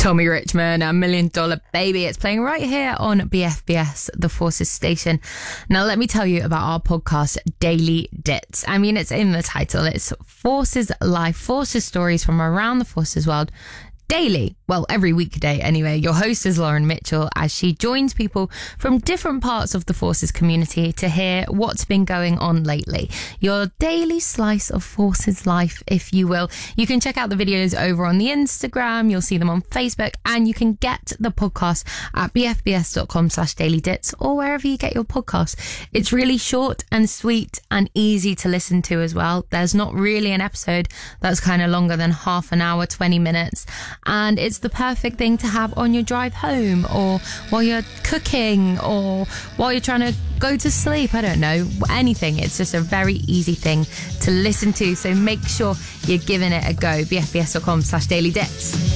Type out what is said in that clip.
Tommy Richmond, $1 Million Baby. It's playing right here on BFBS, the Forces station. Now, let me tell you about our podcast, Daily Dits. I mean, it's in the title. It's Forces Life, Forces stories from around the Forces world. Daily, well, every weekday anyway. Your host is Lauren Mitchell as she joins people from different parts of the Forces community to hear what's been going on lately. Your daily slice of Forces life, if you will. You can check out the videos over on the Instagram. You'll see them on Facebook, and you can get the podcast at bfbs.com/dailydits or wherever you get your podcasts. It's really short and sweet and easy to listen to as well. There's not really an episode that's kind of longer than half an hour, 20 minutes. And it's the perfect thing to have on your drive home, or while you're cooking, or while you're trying to go to sleep. I don't know, anything. It's just a very easy thing to listen to. So make sure you're giving it a go. bfbs.com/dailydits.